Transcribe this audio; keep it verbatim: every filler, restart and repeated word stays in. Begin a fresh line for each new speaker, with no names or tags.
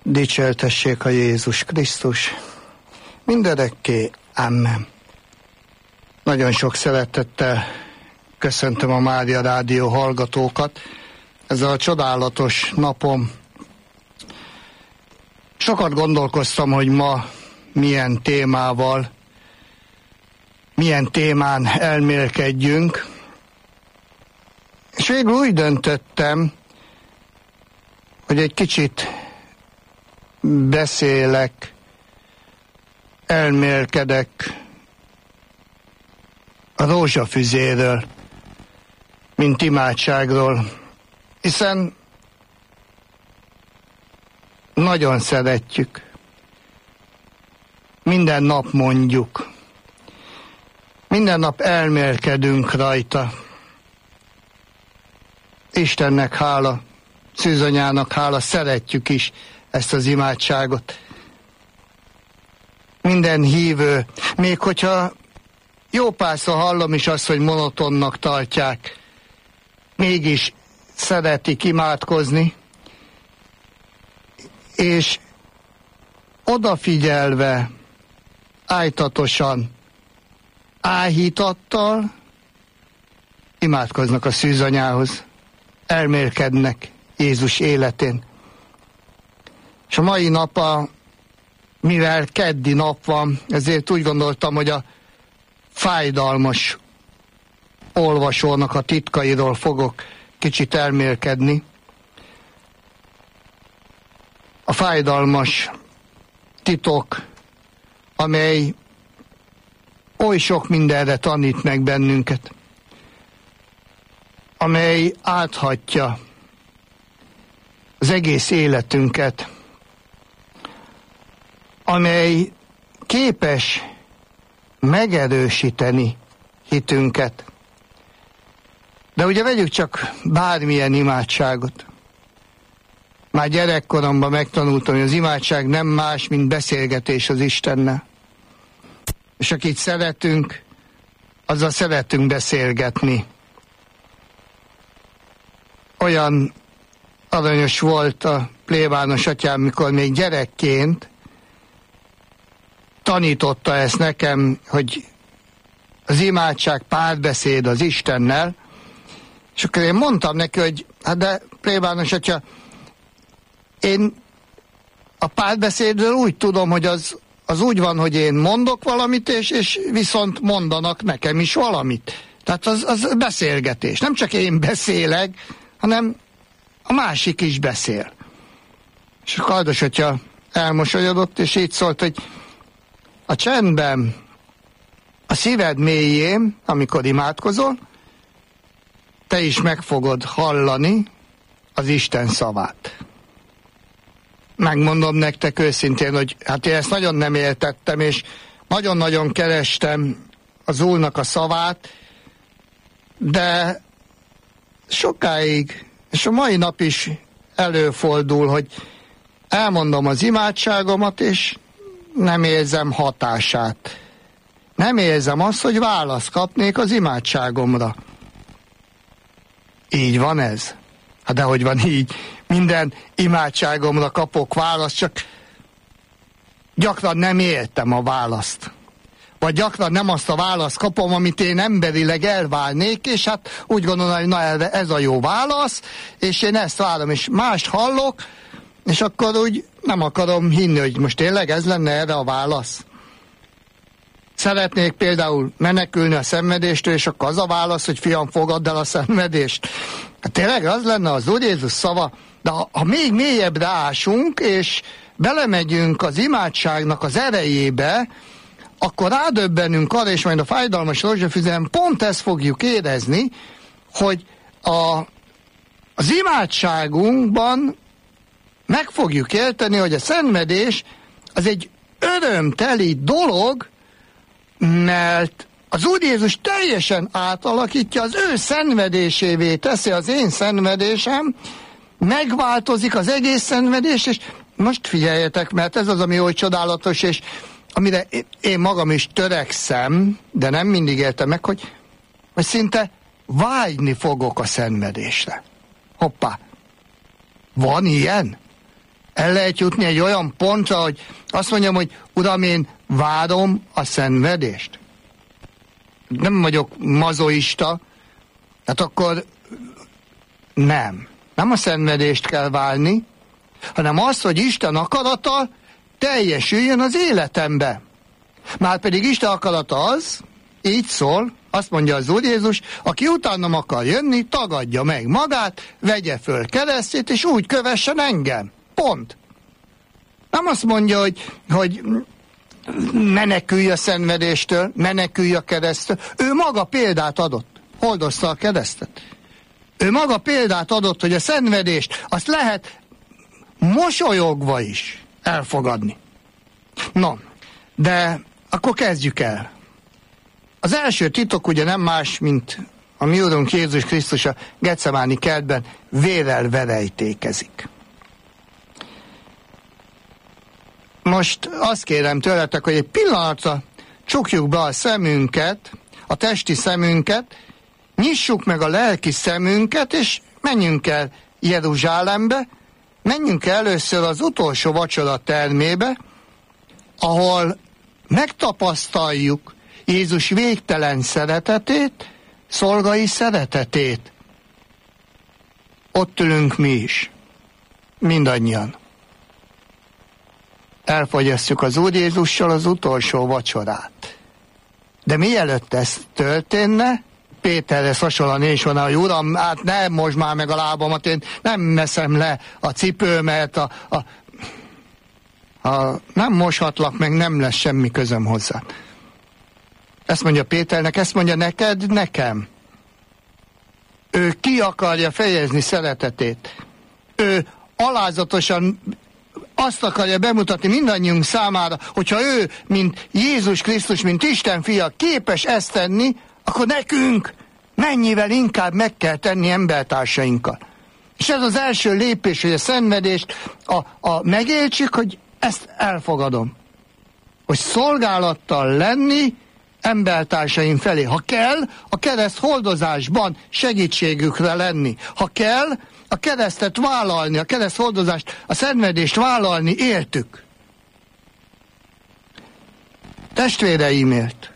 Dicsértessék a Jézus Krisztus, mindörökké, amen. Nagyon sok szeretettel köszöntöm a Mária Rádió hallgatókat. Ezzel a csodálatos napom sokat gondolkoztam, hogy ma milyen témával, milyen témán elmélkedjünk, és végül úgy döntöttem, hogy egy kicsit beszélek, elmélkedek a rózsafüzéről, mint imádságról, hiszen nagyon szeretjük, minden nap mondjuk, minden nap elmélkedünk rajta. Istennek hála, Szűzanyának hála, szeretjük is ezt az imádságot. Minden hívő, még hogyha jó párszor hallom is azt, hogy monotonnak tartják, mégis szeretik imádkozni, és odafigyelve, ájtatosan, áhítattal imádkoznak a Szűzanyához, elmélkednek Jézus életén. És a mai nap, a, mivel keddi nap van, ezért úgy gondoltam, hogy a fájdalmas olvasónak a titkairól fogok kicsit elmélkedni. A fájdalmas titok, amely oly sok mindenre tanít meg bennünket, amely áthatja az egész életünket, amely képes megerősíteni hitünket. De ugye vegyük csak bármilyen imádságot. Már gyerekkoromban megtanultam, hogy az imádság nem más, mint beszélgetés az Istennel. És akit szeretünk, azzal szeretünk beszélgetni. Olyan aranyos volt a plébános atyám, mikor még gyerekként tanította ezt nekem, hogy az imádság párbeszéd az Istennel, és akkor én mondtam neki, hogy hát de plébános atya, én a párbeszédről úgy tudom, hogy az, az úgy van, hogy én mondok valamit, és, és viszont mondanak nekem is valamit. Tehát az, az beszélgetés. Nem csak én beszélek, hanem a másik is beszél. És a Kardos atya elmosolyodott, és így szólt, hogy a csendben, a szíved mélyén, amikor imádkozol, te is meg fogod hallani az Isten szavát. Megmondom nektek őszintén, hogy hát én ezt nagyon nem értettem, és nagyon-nagyon kerestem az Úrnak a szavát, de sokáig, és a mai nap is előfordul, hogy elmondom az imádságomat, és nem érzem hatását. Nem érzem azt, hogy választ kapnék az imádságomra. Így van ez? Hát dehogy van így. Minden imádságomra kapok választ, csak gyakran nem értem a választ. Vagy gyakran nem azt a választ kapom, amit én emberileg elvárnék, és hát úgy gondolom, hogy na ez a jó válasz, és én ezt várom, és mást hallok, és akkor úgy nem akarom hinni, hogy most tényleg ez lenne erre a válasz. Szeretnék például menekülni a szenvedéstől, és akkor az a válasz, hogy fiam, fogadd el a szenvedést. Hát tényleg az lenne az Úr Jézus szava, de ha, ha még mélyebbre ásunk, és belemegyünk az imádságnak az erejébe, akkor rádöbbenünk arra, és majd a fájdalmas rózsafüzén pont ezt fogjuk érezni, hogy a, az imádságunkban meg fogjuk érteni, hogy a szenvedés az egy örömteli dolog, mert az Úr Jézus teljesen átalakítja, az ő szenvedésévé teszi az én szenvedésem, megváltozik az egész szenvedés, és most figyeljetek, mert ez az, ami oly csodálatos, és amire én magam is törekszem, de nem mindig értem meg, hogy, hogy szinte vágyni fogok a szenvedésre. Hoppá! Van ilyen? El lehet jutni egy olyan pontra, hogy azt mondjam, hogy Uram, én várom a szenvedést. Nem vagyok mazoista, hát akkor nem. Nem a szenvedést kell várni, hanem azt, hogy Isten akarata teljesüljön az életembe. Márpedig Isten akarata az, így szól, azt mondja az Úr Jézus, aki utánam akar jönni, tagadja meg magát, vegye föl keresztjét, és úgy kövessen engem. Pont. Nem azt mondja, hogy, hogy menekülj a szenvedéstől, menekülj a keresztől. Ő maga példát adott, hordozta a keresztet. Ő maga példát adott, hogy a szenvedést azt lehet mosolyogva is elfogadni. No, de akkor kezdjük el. Az első titok ugye nem más, mint a mi Urunk Jézus Krisztus a Getsemáni kertben vérrel verejtékezik. Most azt kérem tőletek, hogy egy pillanatra csukjuk be a szemünket, a testi szemünket, nyissuk meg a lelki szemünket, és menjünk el Jeruzsálembe, menjünk el először az utolsó vacsora termébe, ahol megtapasztaljuk Jézus végtelen szeretetét, szolgai szeretetét. Ott ülünk mi is, mindannyian. Elfogyasztjuk az Úr Jézussal az utolsó vacsorát. De mielőtt ez történne, Péterhez hasonlóan én is van, hogy Uram, hát nem most már meg a lábamat, én nem meszem le a cipőmet, a, a, a, nem moshatlak meg, nem lesz semmi közöm hozzá. Ezt mondja Péternek, ezt mondja neked, nekem. Ő ki akarja fejezni szeretetét. Ő alázatosan azt akarja bemutatni mindannyiunk számára, hogyha ő, mint Jézus Krisztus, mint Isten fia képes ezt tenni, akkor nekünk mennyivel inkább meg kell tenni embertársainkkal. És ez az első lépés, hogy a szenvedést a, a megértsük, hogy ezt elfogadom. Hogy szolgálattal lenni embertársaim felé. Ha kell, a kereszt hordozásban segítségükre lenni. Ha kell, a keresztet vállalni, a kereszt hordozást, a szenvedést vállalni értük. Testvéreimért,